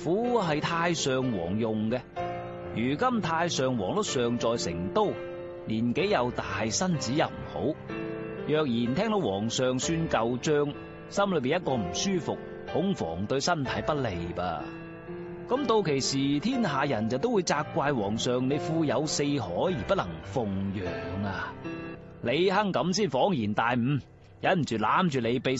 府係太上皇用嘅，如今太上皇都尚在成都，年紀又大，身子又唔好。若然聽到皇上算舊賬，心裏邊一個唔舒服，恐防對身體不利吧。咁到其時，天下人就都會責怪皇上你富有四海而不能奉養啊！李亨咁先恍然大悟，忍唔住攬住李泌